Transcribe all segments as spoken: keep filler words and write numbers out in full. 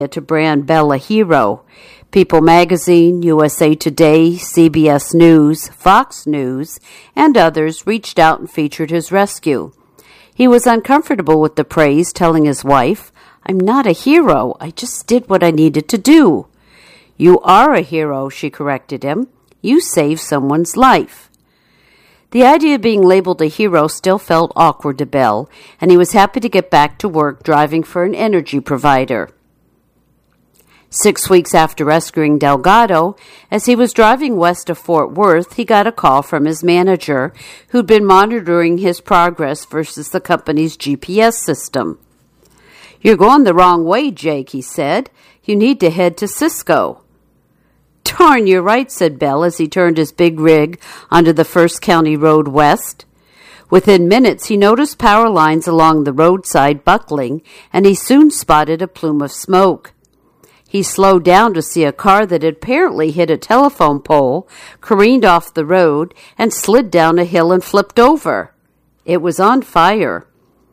to brand Bell a hero. People Magazine, U S A Today, C B S News, Fox News, and others reached out and featured his rescue. He was uncomfortable with the praise, telling his wife, "I'm not a hero. I just did what I needed to do." "You are a hero," she corrected him. "You saved someone's life." The idea of being labeled a hero still felt awkward to Bell, and he was happy to get back to work driving for an energy provider. Six weeks after rescuing Delgado, as he was driving west of Fort Worth, he got a call from his manager, who'd been monitoring his progress versus the company's G P S system. "You're going the wrong way, Jake," he said. "You need to head to Cisco." "Darn, you're right," said Bell as he turned his big rig onto the First County Road west. Within minutes, he noticed power lines along the roadside buckling, and he soon spotted a plume of smoke. He slowed down to see a car that had apparently hit a telephone pole, careened off the road, and slid down a hill and flipped over. It was on fire.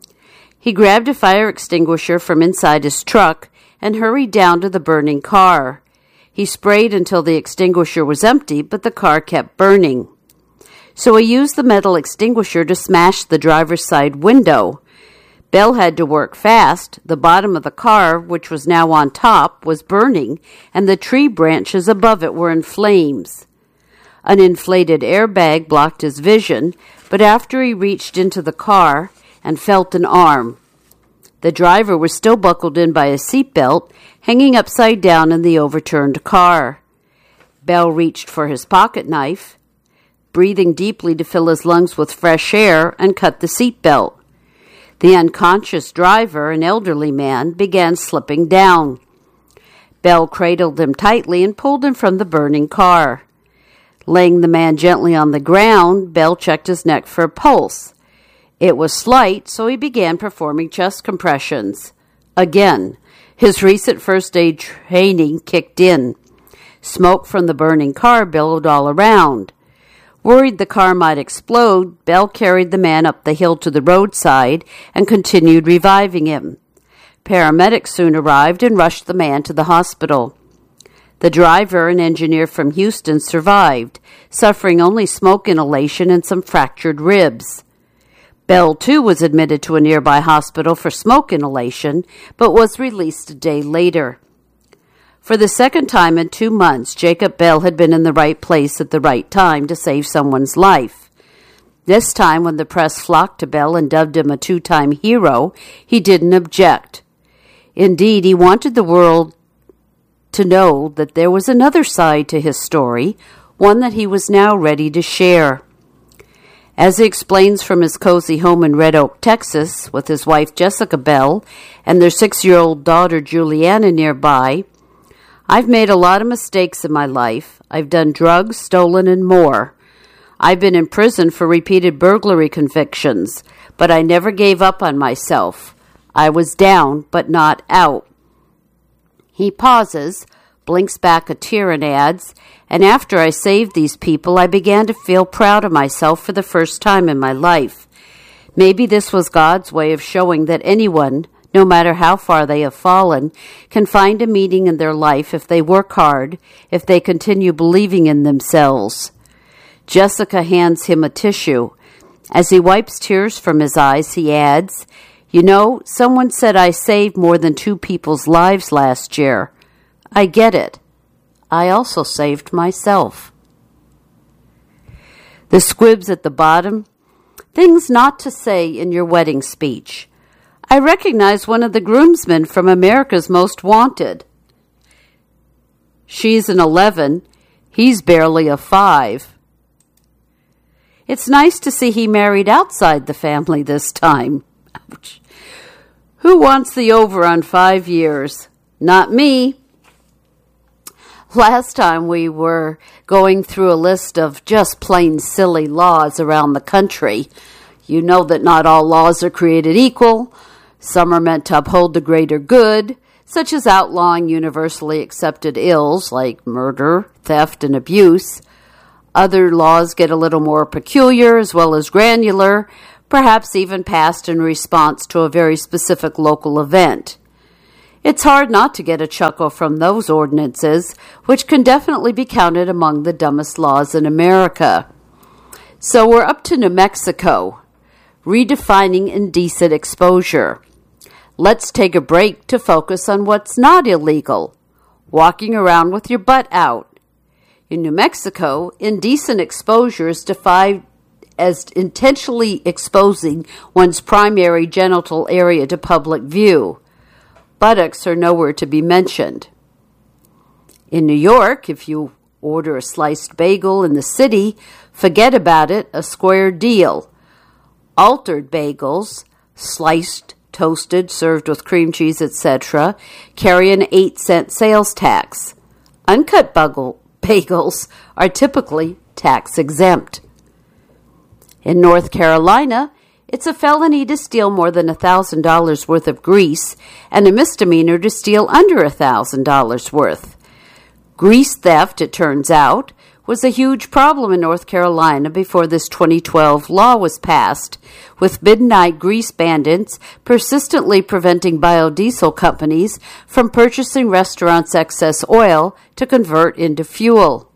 He grabbed a fire extinguisher from inside his truck and hurried down to the burning car. He sprayed until the extinguisher was empty, but the car kept burning. So he used the metal extinguisher to smash the driver's side window. Bell had to work fast. The bottom of the car, which was now on top, was burning, and the tree branches above it were in flames. An inflated airbag blocked his vision, but after he reached into the car and felt an arm, the driver was still buckled in by a seatbelt, hanging upside down in the overturned car. Bell reached for his pocket knife, breathing deeply to fill his lungs with fresh air, and cut the seatbelt. The unconscious driver, an elderly man, began slipping down. Bell cradled him tightly and pulled him from the burning car. Laying the man gently on the ground, Bell checked his neck for a pulse. It was slight, so he began performing chest compressions. Again, his recent first aid training kicked in. Smoke from the burning car billowed all around. Worried the car might explode, Bell carried the man up the hill to the roadside and continued reviving him. Paramedics soon arrived and rushed the man to the hospital. The driver, an engineer from Houston, survived, suffering only smoke inhalation and some fractured ribs. Bell, too, was admitted to a nearby hospital for smoke inhalation, but was released a day later. For the second time in two months, Jacob Bell had been in the right place at the right time to save someone's life. This time, when the press flocked to Bell and dubbed him a two-time hero, he didn't object. Indeed, he wanted the world to know that there was another side to his story, one that he was now ready to share. As he explains from his cozy home in Red Oak, Texas, with his wife Jessica Bell and their six-year-old daughter Juliana nearby, "I've made a lot of mistakes in my life. I've done drugs, stolen, and more. I've been in prison for repeated burglary convictions, but I never gave up on myself. I was down, but not out." He pauses, blinks back a tear, and adds, "And after I saved these people, I began to feel proud of myself for the first time in my life. Maybe this was God's way of showing that anyone, no matter how far they have fallen, can find a meaning in their life if they work hard, if they continue believing in themselves." Jessica hands him a tissue. As he wipes tears from his eyes, he adds, "You know, someone said I saved more than two people's lives last year. I get it. I also saved myself." The squibs at the bottom: "Things not to say in your wedding speech. I recognize one of the groomsmen from America's Most Wanted. She's an eleven. He's barely a five. It's nice to see he married outside the family this time. Ouch. Who wants the over on five years? Not me." Last time we were going through a list of just plain silly laws around the country. You know that not all laws are created equal. Some are meant to uphold the greater good, such as outlawing universally accepted ills like murder, theft, and abuse. Other laws get a little more peculiar as well as granular, perhaps even passed in response to a very specific local event. It's hard not to get a chuckle from those ordinances, which can definitely be counted among the dumbest laws in America. So we're up to New Mexico, redefining indecent exposure. Let's take a break to focus on what's not illegal. Walking around with your butt out. In New Mexico, indecent exposure is defined as intentionally exposing one's primary genital area to public view. Buttocks are nowhere to be mentioned. In New York, if you order a sliced bagel in the city, forget about it, a square deal. Altered bagels, sliced, toasted, served with cream cheese, et cetera, carry an eight cent sales tax. Uncut bagel, bagels are typically tax exempt. In North Carolina, it's a felony to steal more than one thousand dollars worth of grease and a misdemeanor to steal under one thousand dollars worth. Grease theft, it turns out, was a huge problem in North Carolina before this twenty twelve law was passed, with midnight grease bandits persistently preventing biodiesel companies from purchasing restaurants' excess oil to convert into fuel.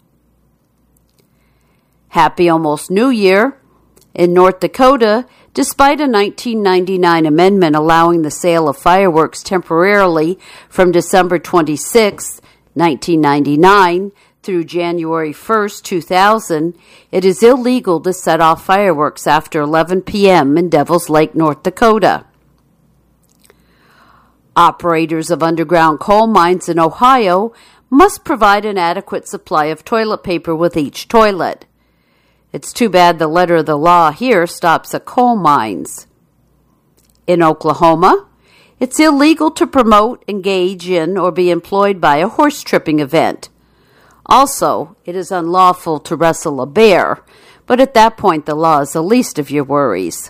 Happy almost New Year! In North Dakota, despite a nineteen ninety-nine amendment allowing the sale of fireworks temporarily from December twenty-sixth, nineteen ninety-nine through January first, two thousand, it is illegal to set off fireworks after eleven p.m. in Devil's Lake, North Dakota. Operators of underground coal mines in Ohio must provide an adequate supply of toilet paper with each toilet. It's too bad the letter of the law here stops at coal mines. In Oklahoma, it's illegal to promote, engage in, or be employed by a horse tripping event. Also, it is unlawful to wrestle a bear, but at that point the law is the least of your worries.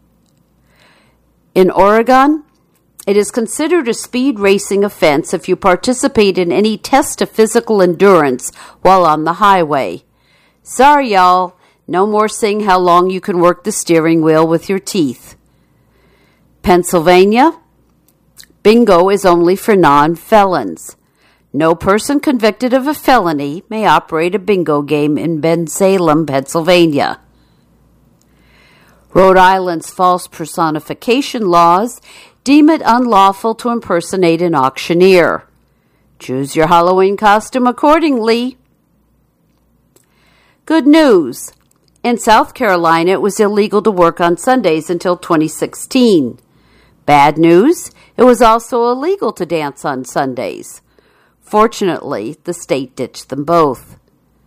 In Oregon, it is considered a speed racing offense if you participate in any test of physical endurance while on the highway. Sorry, y'all. No more seeing how long you can work the steering wheel with your teeth. Pennsylvania, bingo is only for non-felons. No person convicted of a felony may operate a bingo game in Bensalem, Pennsylvania. Rhode Island's false personification laws deem it unlawful to impersonate an auctioneer. Choose your Halloween costume accordingly. Good news. In South Carolina, it was illegal to work on Sundays until twenty sixteen. Bad news, it was also illegal to dance on Sundays. Fortunately, the state ditched them both.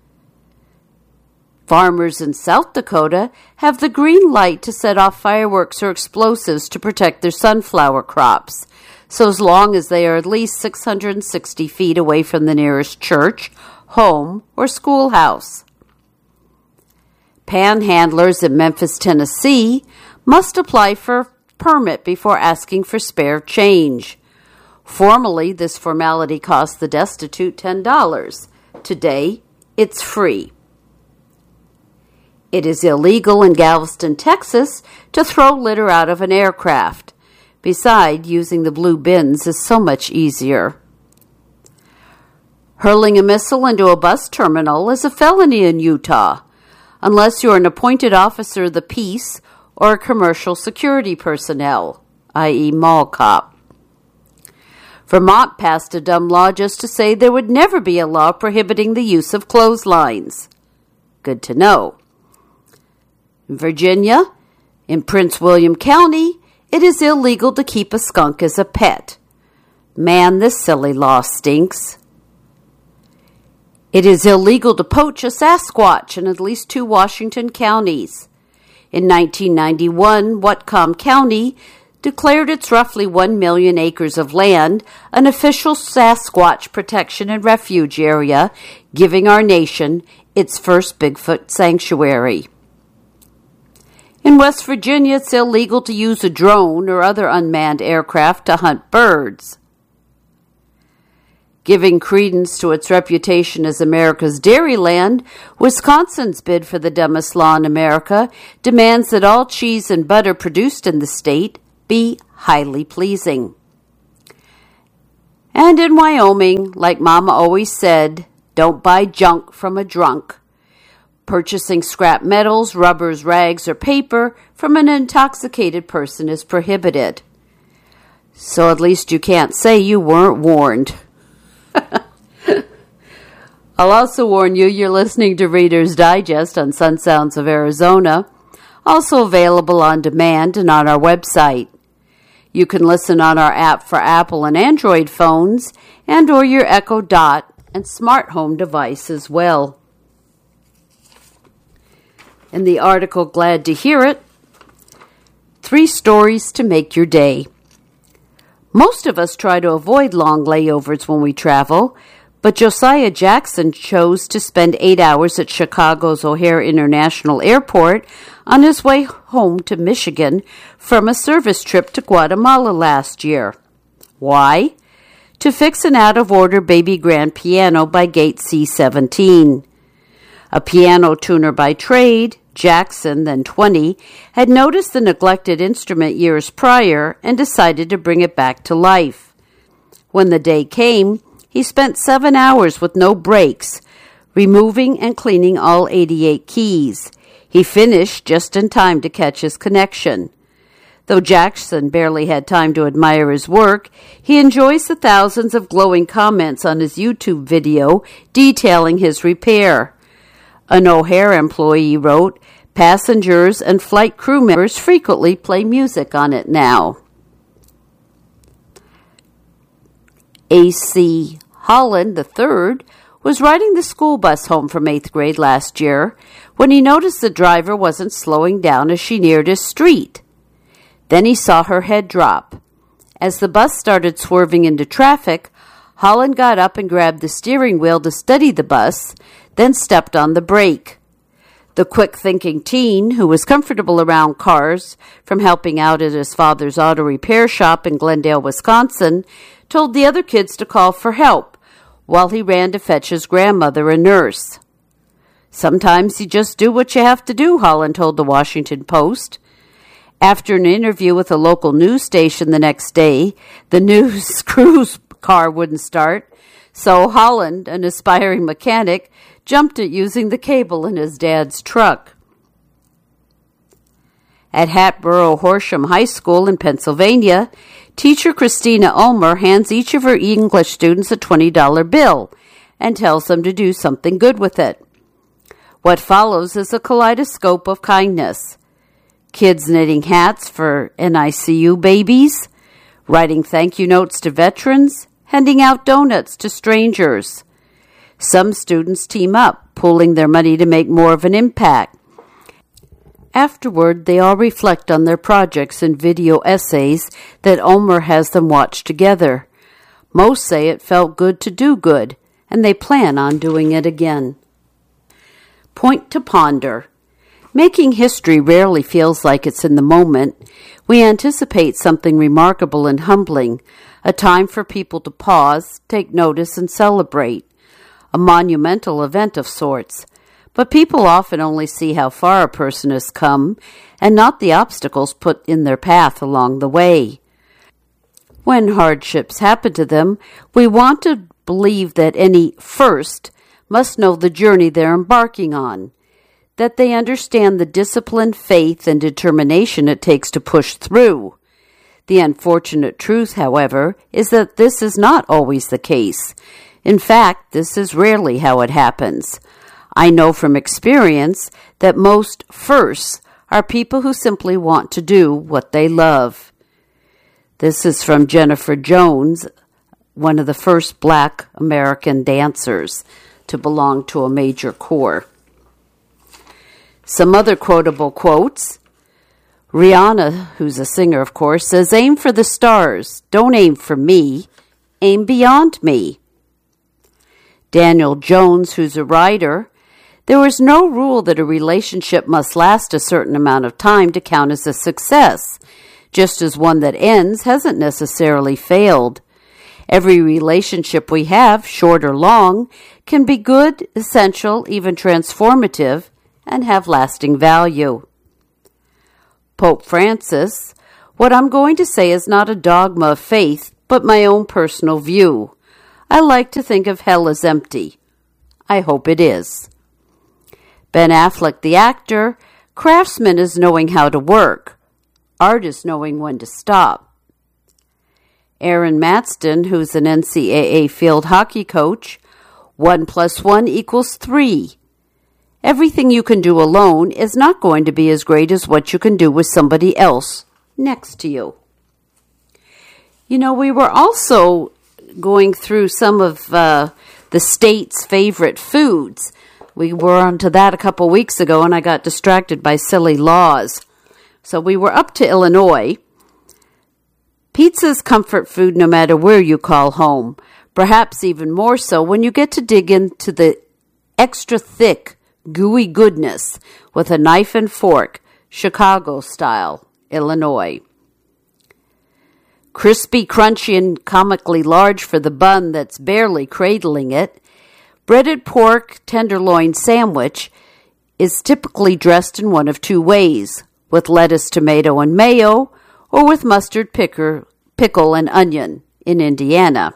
Farmers in South Dakota have the green light to set off fireworks or explosives to protect their sunflower crops, so as long as they are at least six hundred sixty feet away from the nearest church, home, or schoolhouse. Panhandlers in Memphis, Tennessee, must apply for a permit before asking for spare change. Formerly, this formality cost the destitute ten dollars. Today, it's free. It is illegal in Galveston, Texas, to throw litter out of an aircraft. Besides, using the blue bins is so much easier. Hurling a missile into a bus terminal is a felony in Utah, unless you're an appointed officer of the peace or a commercial security personnel, that is mall cop. Vermont passed a dumb law just to say there would never be a law prohibiting the use of clotheslines. Good to know. In Virginia, in Prince William County, it is illegal to keep a skunk as a pet. Man, this silly law stinks. It is illegal to poach a Sasquatch in at least two Washington counties. In nineteen ninety-one, Whatcom County declared its roughly one million acres of land an official Sasquatch protection and refuge area, giving our nation its first Bigfoot sanctuary. In West Virginia, it's illegal to use a drone or other unmanned aircraft to hunt birds. Giving credence to its reputation as America's Dairyland, Wisconsin's bid for the dumbest law in America demands that all cheese and butter produced in the state be highly pleasing. And in Wyoming, like Mama always said, don't buy junk from a drunk. Purchasing scrap metals, rubbers, rags, or paper from an intoxicated person is prohibited. So at least you can't say you weren't warned. I'll also warn you you're listening to Reader's Digest on Sun Sounds of Arizona, also available on demand and on our website. You can listen on our app for Apple and Android phones and or your Echo Dot and smart home device as well. In the article, Glad to Hear It, Three Stories to Make Your Day. Most of us try to avoid long layovers when we travel, but Josiah Jackson chose to spend eight hours at Chicago's O'Hare International Airport on his way home to Michigan from a service trip to Guatemala last year. Why? To fix an out-of-order baby grand piano by Gate C seventeen. A piano tuner by trade, Jackson, then twenty, had noticed the neglected instrument years prior and decided to bring it back to life. When the day came, he spent seven hours with no breaks, removing and cleaning all eighty-eight keys. He finished just in time to catch his connection. Though Jackson barely had time to admire his work, he enjoys the thousands of glowing comments on his YouTube video detailing his repair. An O'Hare employee wrote, "Passengers and flight crew members frequently play music on it now." A C Holland the third was riding the school bus home from eighth grade last year when he noticed the driver wasn't slowing down as she neared his street. Then he saw her head drop. As the bus started swerving into traffic, Holland got up and grabbed the steering wheel to steady the bus, then stepped on the brake. The quick-thinking teen, who was comfortable around cars from helping out at his father's auto repair shop in Glendale, Wisconsin, told the other kids to call for help while he ran to fetch his grandmother, a nurse. "Sometimes you just do what you have to do," Holland told the Washington Post. After an interview with a local news station the next day, the news crew's car wouldn't start, so Holland, an aspiring mechanic, jumped at using the cable in his dad's truck. At Hatboro Horsham High School in Pennsylvania, teacher Christina Ulmer hands each of her English students a twenty dollar bill and tells them to do something good with it. What follows is a kaleidoscope of kindness. Kids knitting hats for N I C U babies, writing thank you notes to veterans, handing out donuts to strangers. Some students team up, pooling their money to make more of an impact. Afterward, they all reflect on their projects in video essays that Ulmer has them watch together. Most say it felt good to do good, and they plan on doing it again. Point to ponder. Making history rarely feels like it's in the moment. We anticipate something remarkable and humbling, a time for people to pause, take notice, and celebrate. A monumental event of sorts. But people often only see how far a person has come and not the obstacles put in their path along the way. When hardships happen to them, we want to believe that any first must know the journey they're embarking on, that they understand the discipline, faith, and determination it takes to push through. The unfortunate truth, however, is that this is not always the case. In fact, this is rarely how it happens. I know from experience that most firsts are people who simply want to do what they love. This is from Jennifer Jones, one of the first black American dancers to belong to a major corps. Some other quotable quotes. Rihanna, who's a singer, of course, says, "Aim for the stars. Don't aim for me. Aim beyond me." Daniel Jones, who's a writer, "There is no rule that a relationship must last a certain amount of time to count as a success, just as one that ends hasn't necessarily failed. Every relationship we have, short or long, can be good, essential, even transformative, and have lasting value." Pope Francis, "What I'm going to say is not a dogma of faith, but my own personal view. I like to think of hell as empty. I hope it is. Ben Affleck, the actor, craftsman is knowing how to work. Art is knowing when to stop. Aaron Matston, who's an N C double A field hockey coach, one plus one equals three. Everything you can do alone is not going to be as great as what you can do with somebody else next to you. You know, we were also going through some of uh, the state's favorite foods. We were onto that a couple weeks ago, and I got distracted by silly laws. So we were up to Illinois. Pizza's comfort food no matter where you call home, perhaps even more so when you get to dig into the extra thick, gooey goodness with a knife and fork, Chicago style, Illinois. Crispy, crunchy, and comically large for the bun that's barely cradling it, breaded pork tenderloin sandwich is typically dressed in one of two ways, with lettuce, tomato, and mayo, or with mustard, picker, pickle, and onion in Indiana.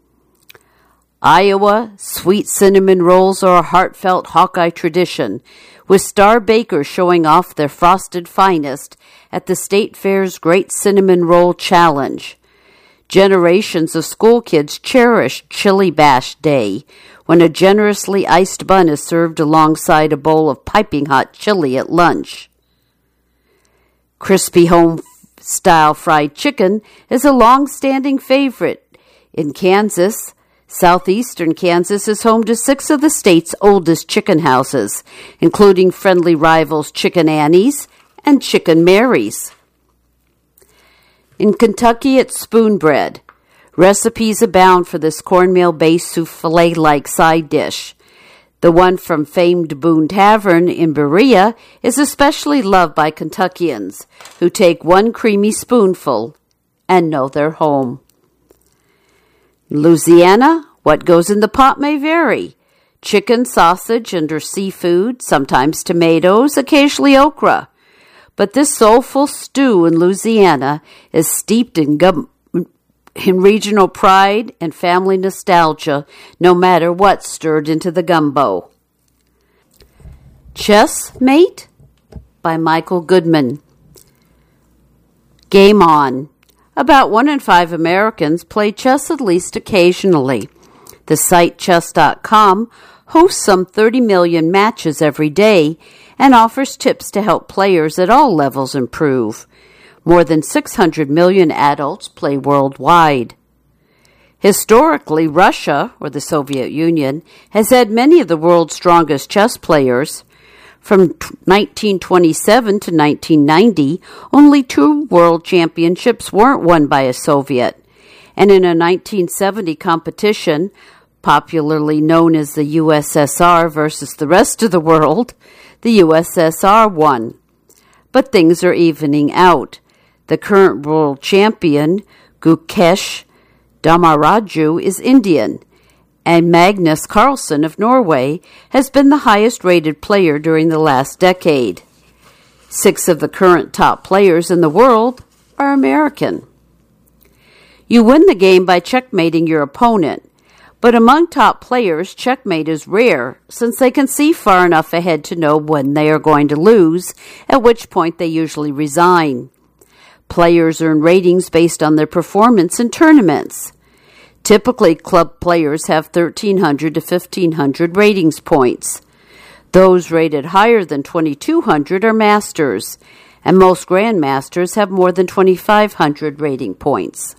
Iowa, sweet cinnamon rolls are a heartfelt Hawkeye tradition, with star bakers showing off their frosted finest at the State Fair's Great Cinnamon Roll Challenge. Generations of school kids cherish Chili Bash Day, when a generously iced bun is served alongside a bowl of piping hot chili at lunch. Crispy home-style fried chicken is a long-standing favorite. In Kansas, southeastern Kansas is home to six of the state's oldest chicken houses, including friendly rivals Chicken Annie's and Chicken Mary's. In Kentucky, it's spoon bread. Recipes abound for this cornmeal-based souffle-like side dish. The one from famed Boone Tavern in Berea is especially loved by Kentuckians, who take one creamy spoonful and know they're home. In Louisiana, what goes in the pot may vary. Chicken, sausage, and or seafood, sometimes tomatoes, occasionally okra. But this soulful stew in Louisiana is steeped in gum, in regional pride and family nostalgia, no matter what's stirred into the gumbo. Chess Mate by Michael Goodman. Game On. About one in five Americans play chess at least occasionally. The site chess dot com hosts some thirty million matches every day and offers tips to help players at all levels improve. More than six hundred million adults play worldwide. Historically, Russia, or the Soviet Union, has had many of the world's strongest chess players. From nineteen twenty-seven to nineteen ninety, only two world championships weren't won by a Soviet. And in a nineteen seventy competition, popularly known as the U S S R versus the rest of the world, the U S S R won. But things are evening out. The current world champion, Gukesh Damaraju, is Indian, and Magnus Carlsen of Norway has been the highest-rated player during the last decade. Six of the current top players in the world are American. You win the game by checkmating your opponent, but among top players, checkmate is rare since they can see far enough ahead to know when they are going to lose, at which point they usually resign. Players earn ratings based on their performance in tournaments. Typically, club players have thirteen hundred to fifteen hundred ratings points. Those rated higher than twenty-two hundred are masters, and most grandmasters have more than twenty-five hundred rating points.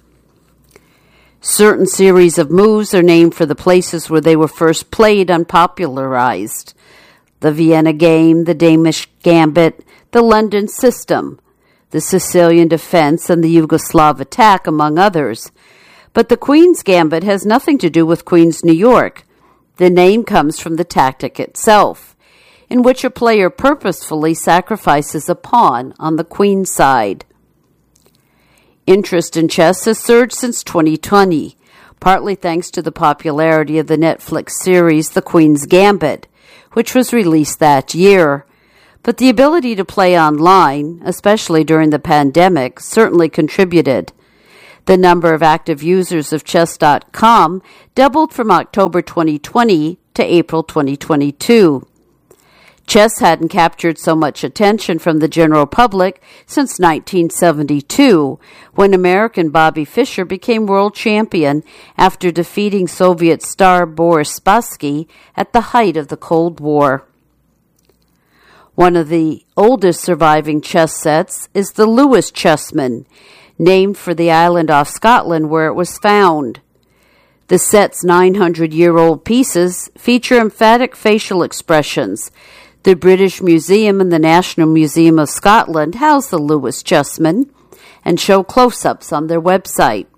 Certain series of moves are named for the places where they were first played and popularized. The Vienna game, the Danish gambit, the London system, the Sicilian defense, and the Yugoslav attack, among others. But the Queen's Gambit has nothing to do with Queens, New York. The name comes from the tactic itself, in which a player purposefully sacrifices a pawn on the Queen's side. Interest in chess has surged since twenty twenty, partly thanks to the popularity of the Netflix series The Queen's Gambit, which was released that year. But the ability to play online, especially during the pandemic, certainly contributed. The number of active users of chess dot com doubled from October twenty twenty to April twenty twenty-two. Chess hadn't captured so much attention from the general public since nineteen seventy-two, when American Bobby Fischer became world champion after defeating Soviet star Boris Spassky at the height of the Cold War. One of the oldest surviving chess sets is the Lewis Chessman, named for the island off Scotland where it was found. The set's nine hundred year old pieces feature emphatic facial expressions. The British Museum and the National Museum of Scotland house the Lewis Chessman and show close-ups on their website.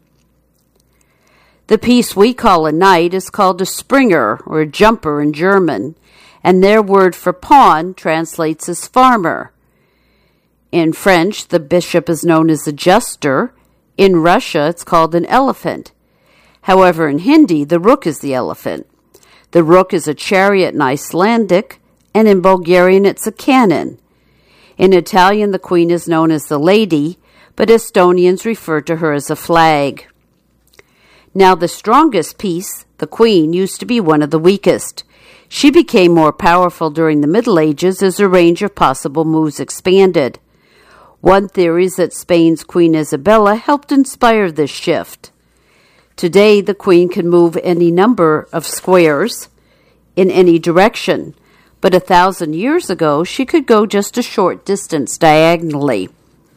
The piece we call a knight is called a springer, or a jumper in German, and their word for pawn translates as farmer. In French, the bishop is known as a jester. In Russia, it's called an elephant. However, in Hindi, the rook is the elephant. The rook is a chariot in Icelandic, and in Bulgarian it's a cannon. In Italian, the queen is known as the lady, but Estonians refer to her as a flag. Now, the strongest piece, the queen, used to be one of the weakest. She became more powerful during the Middle Ages as her range of possible moves expanded. One theory is that Spain's Queen Isabella helped inspire this shift. Today, the queen can move any number of squares in any direction, but a thousand years ago, she could go just a short distance diagonally.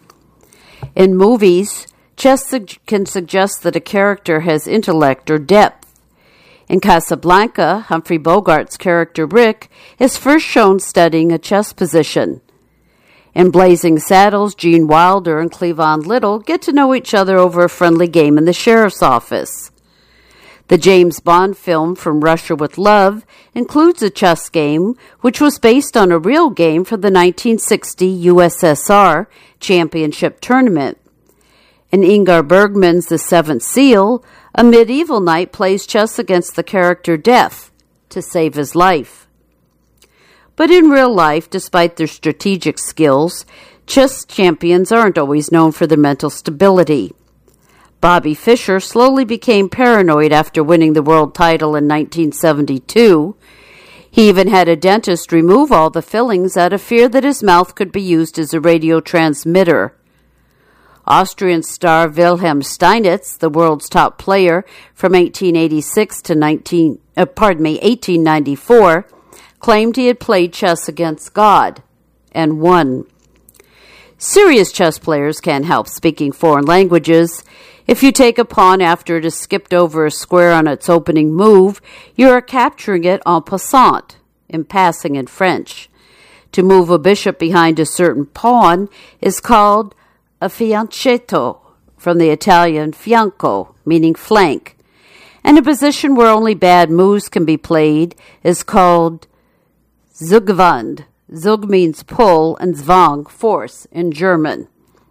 In movies, chess su- can suggest that a character has intellect or depth. In Casablanca, Humphrey Bogart's character Rick is first shown studying a chess position. In Blazing Saddles, Gene Wilder and Cleavon Little get to know each other over a friendly game in the sheriff's office. The James Bond film From Russia with Love includes a chess game, which was based on a real game from the nineteen sixty U S S R Championship Tournament. In Ingmar Bergman's The Seventh Seal, a medieval knight plays chess against the character Death to save his life. But in real life, despite their strategic skills, chess champions aren't always known for their mental stability. Bobby Fischer slowly became paranoid after winning the world title in nineteen seventy-two. He even had a dentist remove all the fillings out of fear that his mouth could be used as a radio transmitter. Austrian star Wilhelm Steinitz, the world's top player from eighteen eighty-six to nineteen, uh, pardon me, eighteen ninety-four, claimed he had played chess against God and won. Serious chess players can't help speaking foreign languages. If you take a pawn after it has skipped over a square on its opening move, you are capturing it en passant, in passing in French. To move a bishop behind a certain pawn is called a fianchetto, from the Italian fianco, meaning flank. And a position where only bad moves can be played is called Zugwand. Zug means pull, and Zwang, force, in German.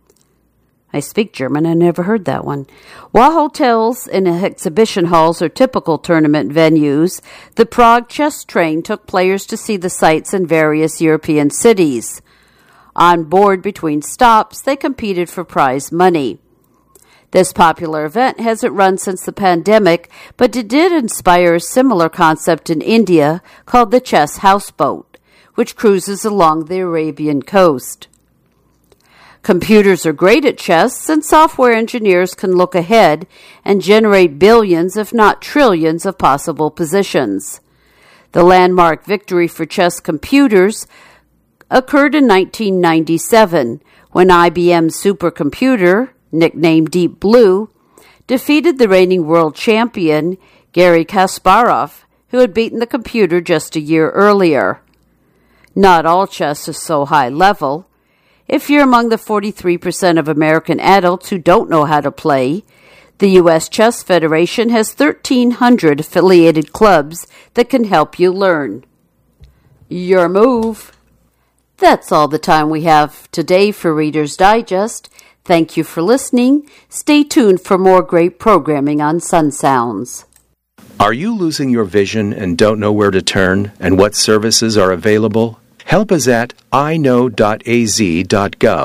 I speak German, I never heard that one. While hotels and exhibition halls are typical tournament venues, the Prague Chess Train took players to see the sights in various European cities. On board between stops, they competed for prize money. This popular event hasn't run since the pandemic, but it did inspire a similar concept in India called the Chess Houseboat, which cruises along the Arabian coast. Computers are great at chess, and software engineers can look ahead and generate billions, if not trillions, of possible positions. The landmark victory for chess computers occurred in nineteen ninety-seven, when I B M's supercomputer, nicknamed Deep Blue, defeated the reigning world champion, Garry Kasparov, who had beaten the computer just a year earlier. Not all chess is so high level. If you're among the forty-three percent of American adults who don't know how to play, the U S Chess Federation has thirteen hundred affiliated clubs that can help you learn. Your move. That's all the time we have today for Reader's Digest. Thank you for listening. Stay tuned for more great programming on Sun Sounds. Are you losing your vision and don't know where to turn and what services are available? Help us at i know dot a z dot gov,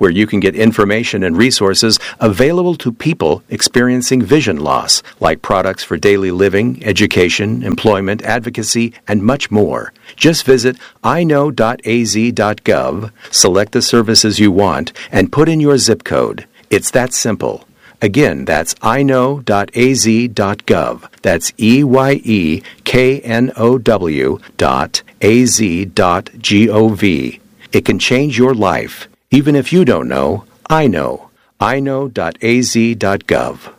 where you can get information and resources available to people experiencing vision loss, like products for daily living, education, employment, advocacy, and much more. Just visit i know dot a z dot gov, select the services you want, and put in your zip code. It's that simple. Again, that's i know dot a z dot gov. That's E Y E K N O W dot A Z dot G O V. It can change your life. Even if you don't know, I know. i know dot a z dot gov.